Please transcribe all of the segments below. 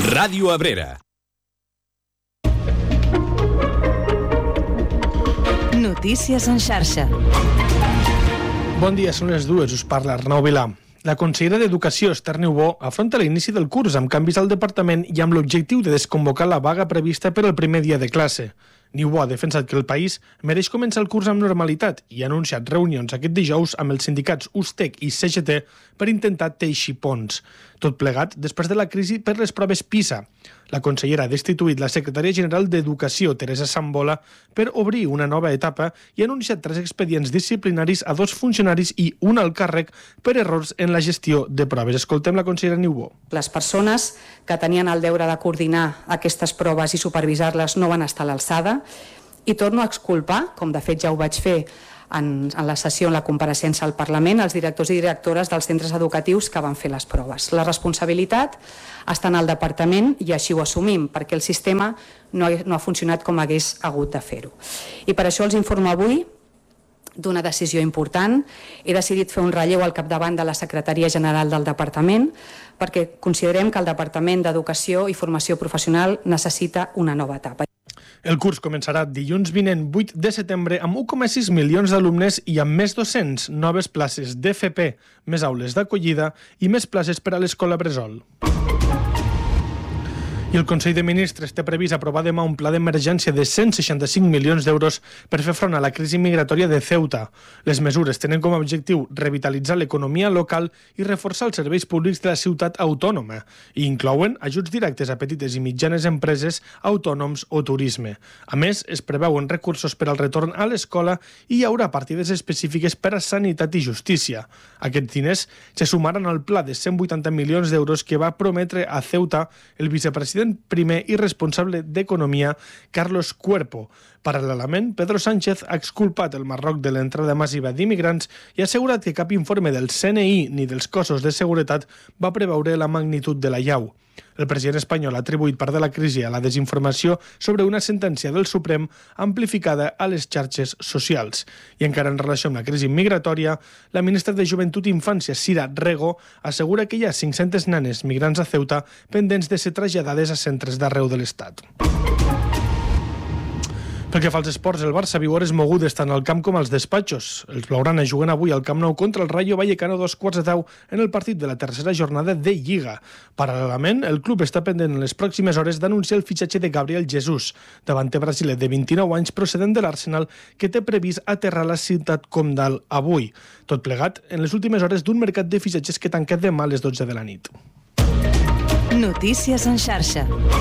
Ràdio Abrera. Notícies en xarxa. Bon dia, són les 2, us parla Arnau Vilà. La consellera d'Educació, Esther Niubó, afronta l'inici del curs amb canvis al departament i amb l'objectiu de desconvocar la vaga prevista per al primer dia de classe. Niubó ha defensat que el país mereix començar el curs amb normalitat i ha anunciat reunions aquest dijous amb els sindicats USTEC i CGT per intentar teixir ponts. Tot plegat després de la crisi per les proves PISA. La consellera ha destituït la secretària general d'Educació, Teresa Sambola, per obrir una nova etapa i ha anunciat 3 expedients disciplinaris a 2 funcionaris i un al càrrec per errors en la gestió de proves. Escoltem la consellera Niubó. Les persones que tenien el deure de coordinar aquestes proves i supervisar-les no van estar a l'alçada i torno a exculpar, com de fet ja ho vaig fer en la sessió, en la compareixença al Parlament, els directors i directores dels centres educatius que van fer les proves. La responsabilitat està en el departament i així ho assumim, perquè el sistema no ha funcionat com hagués hagut de fer-ho. I per això els informo avui d'una decisió important. He decidit fer un relleu al capdavant de la Secretaria General del Departament perquè considerem que el Departament d'Educació i Formació Professional necessita una nova etapa. El curs començarà dilluns vinent 8 de setembre amb 1,6 milions d'alumnes i amb més 200 noves places d'FP, més aules d'acollida i més places per a l'escola Bressol. I el Consell de Ministres té previst aprovar demà un pla d'emergència de 165 milions d'euros per fer front a la crisi migratòria de Ceuta. Les mesures tenen com a objectiu revitalitzar l'economia local i reforçar els serveis públics de la ciutat autònoma i inclouen ajuts directes a petites i mitjanes empreses, autònoms o turisme. A més, es preveuen recursos per al retorn a l'escola i hi haurà partides específiques per a sanitat i justícia. Aquests diners se sumaran al pla de 180 milions d'euros que va prometre a Ceuta el vicepresident primer i responsable d'Economia, Carlos Cuerpo. Paral·lelament, Pedro Sánchez ha exculpat el Marroc de l'entrada massiva d'immigrants i ha assegurat que cap informe del CNI ni dels cossos de seguretat va preveure la magnitud de la llau. El president espanyol ha atribuït part de la crisi a la desinformació sobre una sentència del Suprem amplificada a les xarxes socials. I encara en relació amb la crisi migratòria, la ministra de Joventut i Infància, Sira Rego, assegura que hi ha 500 nenes migrants a Ceuta pendents de ser traslladades a centres d'arreu de l'Estat. Pel que fa als esports, el Barça viu hores mogudes tant al camp com als despatxos. Els blaugrana juguen avui al Camp Nou contra el Rayo Vallecano 2:15 en el partit de la tercera jornada de Lliga. Paral·lelament, el club està pendent en les pròximes hores d'anunciar el fitxatge de Gabriel Jesús, davanter brasiler de 29 anys procedent de l'Arsenal, que té previst aterrar a la ciutat comtal avui. Tot plegat en les últimes hores d'un mercat de fitxatges que tanca demà a les 12 de la nit. Notícies en xarxa.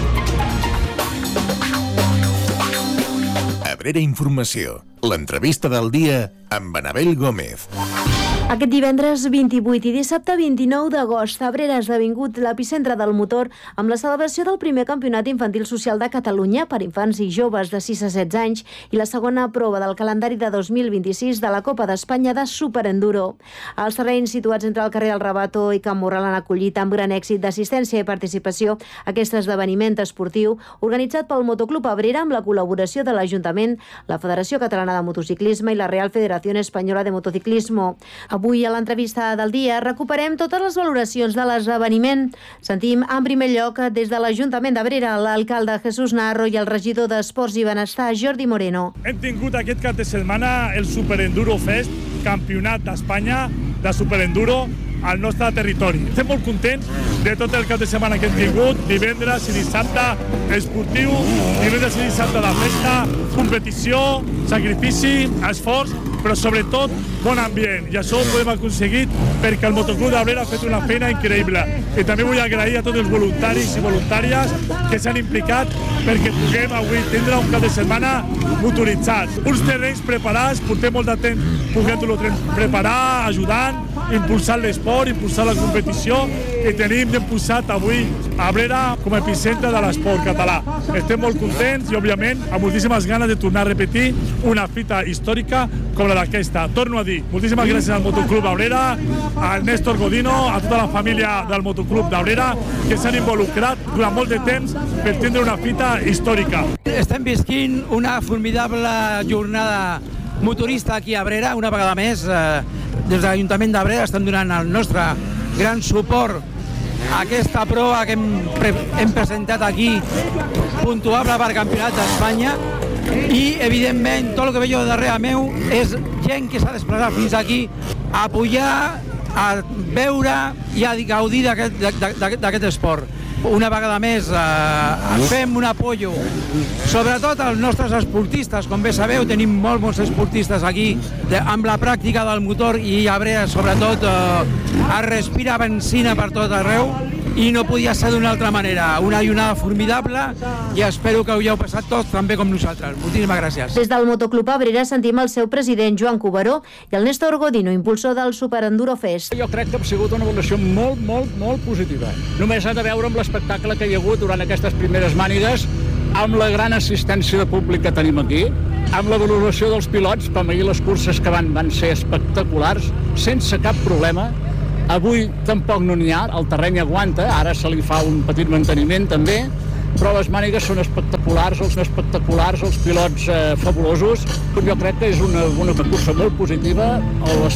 Abrera Informació, l'entrevista del dia amb Anabel Gómez. Aquest divendres 28 i dissabte 29 d'agost, Abrera ha esdevingut l'epicentre del motor amb la celebració del primer campionat infantil social de Catalunya per infants i joves de 6 a 16 anys i la segona prova del calendari de 2026 de la Copa d'Espanya de Superenduro. Els terrenys situats entre el carrer del Rabato i Can Morral han acollit amb gran èxit d'assistència i participació aquest esdeveniment esportiu organitzat pel Motoclub Abrera amb la col·laboració de l'Ajuntament, la Federació Catalana de Motociclisme i la Real Federación Española de Motociclismo. Avui a l'entrevista del dia recuperem totes les valoracions de l'esdeveniment. Sentim en primer lloc des de l'Ajuntament d'Abrera l'alcalde Jesús Narro i el regidor d'Esports i Benestar Jordi Moreno. Hem tingut aquest cap de setmana el Superenduro Fest, campionat d'Espanya de Superenduro al nostre territori. Estem molt contents de tot el cap de setmana que hem tingut, divendres i dissabte esportiu, divendres i dissabte de festa, competició, sacrifici, esforç, però sobretot bon ambient. I això ho hem aconseguit perquè el Motoclub d'Abrera ha fet una feina increïble. I també vull agrair a tots els voluntaris i voluntàries que s'han implicat perquè puguem avui tindre un cap de setmana motoritzat. Uns terrenys preparats, portem molt de temps podent-lo preparar, ajudant, impulsant l'esport, impulsant la competició i hem posat avui Abrera com a epicentre de l'esport català. Estem molt contents i, òbviament, amb moltíssimes ganes de tornar a repetir una fita històrica com la d'aquesta. Torno a dir, moltíssimes gràcies al Motoclub Abrera, al Néstor Godino, a tota la família del Motoclub d'Abrera que s'han involucrat durant molt de temps per tindre una fita històrica. Estem visquint una formidable jornada motorista aquí a Abrera, una vegada més. Des de l'Ajuntament d'Abrera estem donant el nostre gran suport aquesta prova que hem presentat aquí, puntuable per Campionat d'Espanya, i evidentment tot el que veig darrere meu és gent que s'ha desplaçat fins aquí a pujar, a veure i a gaudir d'aquest esport. Una vegada més fem un apoyo sobretot als nostres esportistes. Com bé sabeu, tenim molts esportistes aquí amb la pràctica del motor, i a Abrera sobretot es respira benzina per tot arreu i no podia ser d'una altra manera. Una jornada formidable i espero que ho heu passat tots tan bé com nosaltres. Moltíssimes gràcies. Des del Motoclub Abrera sentim el seu president Joan Cuberó i el Néstor Godino, impulsor del Super Enduro Fest. Jo crec que ha sigut una evolució molt positiva. Només ha de veure amb l'espectacle que hi ha hagut durant aquestes primeres mànigues, amb la gran assistència de públic que tenim aquí, amb la valoració dels pilots, com ahir les curses que van ser espectaculars, sense cap problema. Avui tampoc no n'hi ha, el terreny aguanta, ara se li fa un petit manteniment també, però les mànigues són espectaculars, els pilots fabulosos. Jo crec que és una cursa molt positiva.